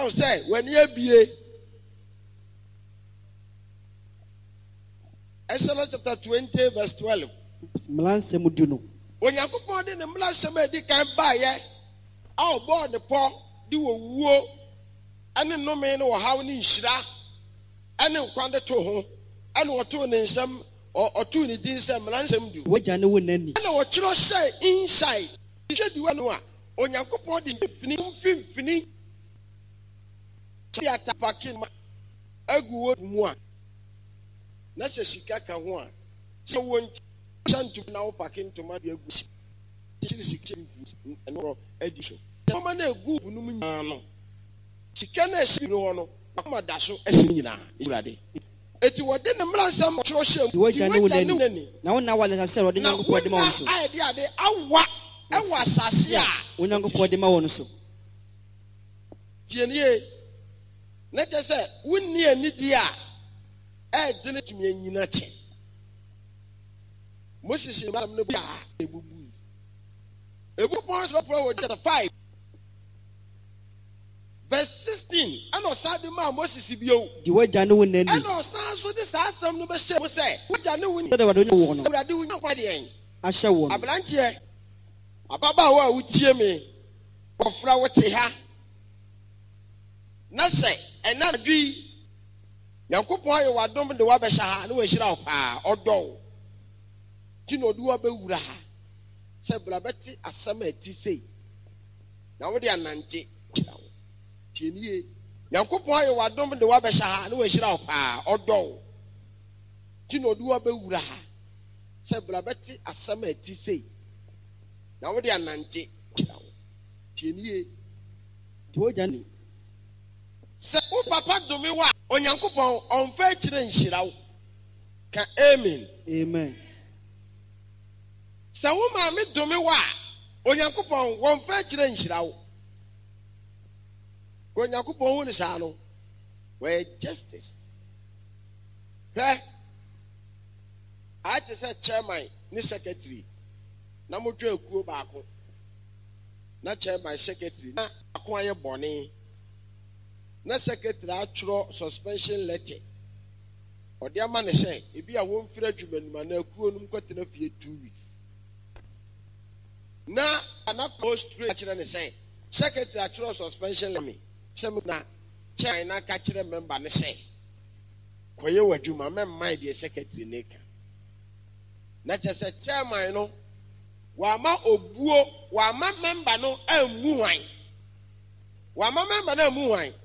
kyerɛw sɛ w'ani abie. Exodus chapter 20 verse 12. Mlansɛm du no. Onyankopɔn de ne mmaransɛm a edi kan baayɛ a ɔbɔɔ ne pɔ de wɔ wuo ɛne nnome ne ɔhaw ne nhyira ɛne nkwa de to ho ɛne ɔtoo ne nsɛm ɔtoo ne din sɛ mmaransɛm du. Wagya ne wo n'ani. Ɛna wɔkyerɛ sɛ inside hwɛ di no a Onyankopɔn de mfimfini sɛ atapake ma agu wɔ mu a na sɛ sika ka ho a sɛ wɔn santum na wo pake ntoma de agu kyiri sika ɛno adi so ntoma na egu bu no mu nyinaa no sika na esi hɔ no wakoma da so esi nyinaa Awurade eti wɔde ne mmaransɛm kyerɛ hyɛ mu wagya ne wo n'ani na wo na wale sɛ ɔde Nyankopɔn de ma wɔn so na ayɛ de ade awa ɛwɔ asase a Onyankopɔn de ma wɔn so tie nie na kyerɛ sɛ wonni anidi a ɛde ne tumi anyina kyɛ. Moses imam no bia ebubu. Ebu points no for chapter 5 verse 16. Ano sadi ma Moses bio. Di wagya ne wo n'ani. Ano san so de saa asɛm no be hyɛ mo sɛ wagya ne wo ni. Sɛ wade wo no. Awurade wo nyakwa de en. Ahyɛ wo. Abranteɛ. Ababaawa a wotie me. Wɔfra wote ha. Na sɛ ɛna dwi Nyankopɔn ayɛ wadom de wabɛhyɛ ha na wɔahyira wo paa ɔdɔ. Tino do abɛwura ha sɛ bra bɛte asɛm a ɛti sei na wode anante kyerɛ wo tienie Nyankopɔn ayɛ wadom de wabɛhyɛ ha na wɔahyira wo paa ɔdɔ. Tino do abɛwura ha sɛ bra bɛte asɛm a ɛti sei na wode anante kyerɛ wo tienie di wagya ne sɛ wo papa dome wa Onyankopɔn ɔmfa akyerɛ nhyira wo ka amen. Amen. Sɛ wo maame dome wa Onyankopɔn wɔmfa akyerɛ nhyira wo. Onyankopɔn hu ne saa no wɔyɛ justice. Hwɛ ayɛ sɛ chairman ne secretary na motwa akuo baako na chairman secretary na ako ayɛ bɔne na secretary atwerɛ suspension letter ɔde ama ne sɛ ebi a wɔmfiri adwuma numa na akuo no nkɔtena fie 2 weeks. Na ana post straight kyerɛ ne sɛ secretary atwerɛ suspension letter sɛ me na chairman na ka kyerɛ member ne sɛ kɔyɛ w'adwuma memman deɛ secretary ne ka na kyerɛ sɛ chairman no wama obuo wama member no ammu hwan wama member no ammu hwan